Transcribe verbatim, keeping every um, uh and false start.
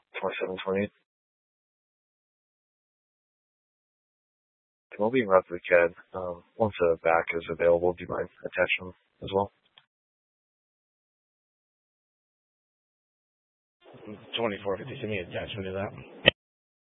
twenty-seven, twenty-eight. We'll be in roughly C A D. Um, once a back is available, do you mind attaching them as well? twenty-four fifty, send me an attachment to that.